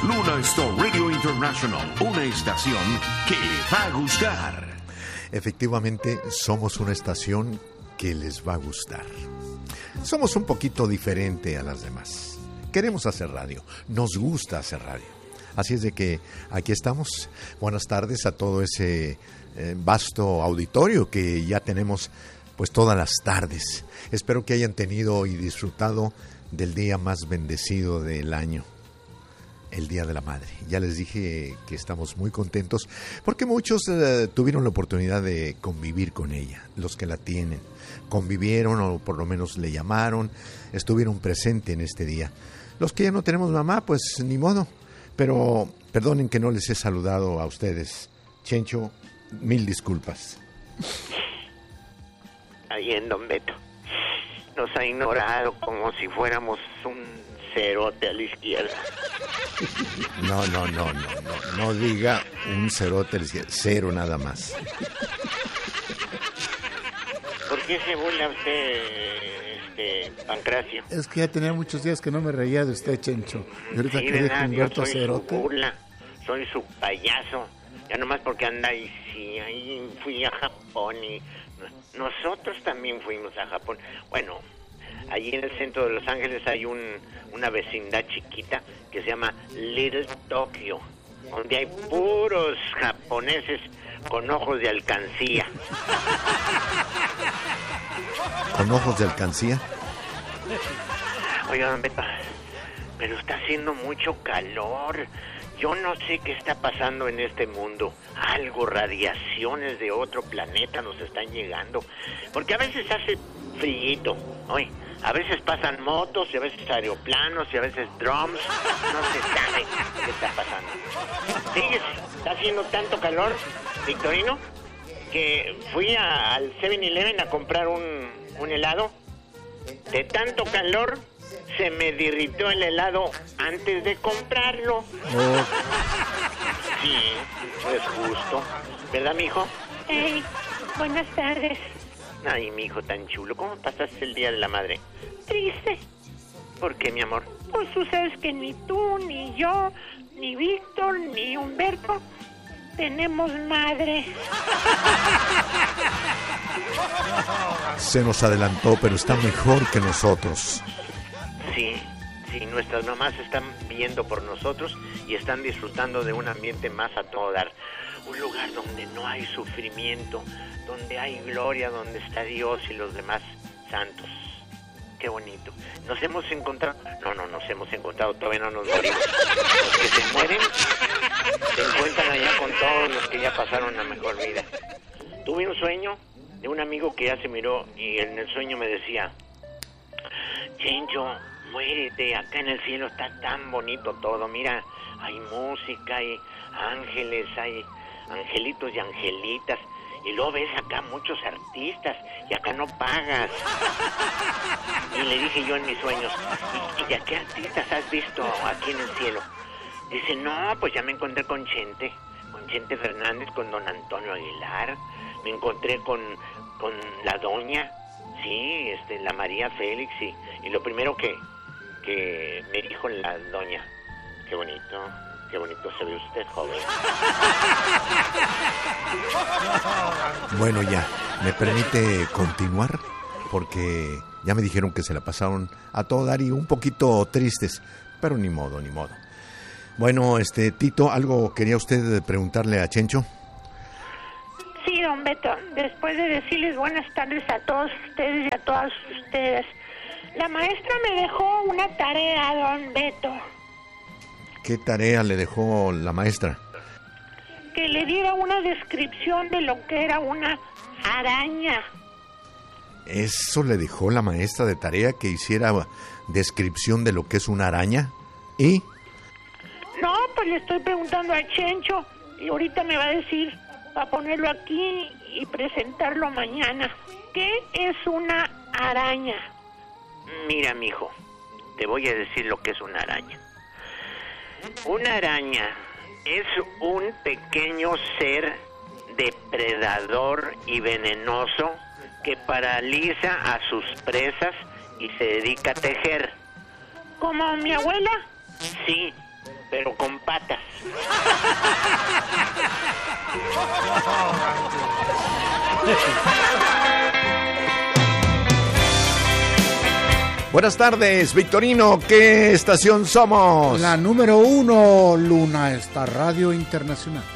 Luna Star Radio International, una estación que le va a gustar. Efectivamente, somos una estación que les va a gustar. Somos un poquito diferente a las demás. Queremos hacer radio, nos gusta hacer radio. Así es de que aquí estamos. Buenas tardes a todo ese vasto auditorio que ya tenemos pues todas las tardes. Espero que hayan tenido y disfrutado del día más bendecido del año, el Día de la Madre. Ya les dije que estamos muy contentos porque muchos tuvieron la oportunidad de convivir con ella, los que la tienen. Convivieron o por lo menos le llamaron, estuvieron presentes en este día. Los que ya no tenemos mamá, pues ni modo. Pero perdonen que no les he saludado a ustedes. Chencho, mil disculpas. Ahí en Don Beto nos ha ignorado como si fuéramos un cerote a la izquierda. No diga un cerote a la izquierda, cero nada más. ¿Por qué se burla usted, Pancracio? Es que ya tenía muchos días que no me reía de usted, Chencho. Y ahorita Sí, quería ¿verdad? convertir a Yo soy cerote. su burla, soy su payaso. Ya nomás porque anda y sí, ahí fui a Japón y nosotros también fuimos a Japón. Bueno, allí en el centro de Los Ángeles hay una vecindad chiquita que se llama Little Tokyo, donde hay puros japoneses con ojos de alcancía. ¿Con ojos de alcancía? Oiga, don Beto, pero está haciendo mucho calor. Yo no sé qué está pasando en este mundo. Algo, radiaciones de otro planeta nos están llegando. Porque a veces hace frillito. Oye, a veces pasan motos, y a veces aeroplanos, y a veces drums. No se sabe qué está pasando. Fíjese, está haciendo tanto calor, Victorino, que fui al 7-Eleven a comprar un helado. De tanto calor, se me derritió el helado antes de comprarlo. Oh. Sí, no es justo. ¿Verdad, mijo? Hey, buenas tardes. Ay, mijo tan chulo. ¿Cómo pasaste el Día de la Madre? Triste. ¿Por qué, mi amor? Pues tú sabes que ni tú, ni yo, ni Víctor, ni Humberto tenemos madre. Se nos adelantó, pero está mejor que nosotros. Sí, nuestras mamás están viendo por nosotros y están disfrutando de un ambiente más a todo dar. Un lugar donde no hay sufrimiento, donde hay gloria, donde está Dios y los demás santos. Qué bonito. ¿Nos hemos encontrado? No nos hemos encontrado, todavía no nos morimos. Los que se mueren se encuentran allá con todos los que ya pasaron la mejor vida. Tuve un sueño de un amigo que ya se miró y en el sueño me decía: Chencho, muérete, acá en el cielo está tan bonito todo, mira, hay música, hay ángeles, hay angelitos y angelitas, y luego ves acá muchos artistas, y acá no pagas. Y le dije yo en mis sueños: ¿y a qué artistas has visto aquí en el cielo? Dice: no, pues ya me encontré con Chente Fernández, con don Antonio Aguilar, me encontré con la doña, sí, la María Félix, y lo primero que me dijo la doña: qué bonito se ve usted, joven. Bueno, ya, ¿me permite continuar? Porque ya me dijeron que se la pasaron a todo dar y un poquito tristes, pero ni modo. Bueno, Tito, ¿algo quería usted preguntarle a Chencho? Sí, don Beto, después de decirles buenas tardes a todos ustedes y a todas ustedes, la maestra me dejó una tarea, don Beto. ¿Qué tarea le dejó la maestra? Que le diera una descripción de lo que era una araña. ¿Eso le dejó la maestra de tarea, que hiciera descripción de lo que es una araña? ¿Y? No, pues le estoy preguntando a Chencho y ahorita me va a decir, para ponerlo aquí y presentarlo mañana. ¿Qué es una araña? Mira, mijo, te voy a decir lo que es una araña. Una araña es un pequeño ser depredador y venenoso que paraliza a sus presas y se dedica a tejer. ¿Como mi abuela? Sí, pero con patas. Buenas tardes, Victorino. ¿Qué estación somos? La número 1, Luna Star Radio Internacional.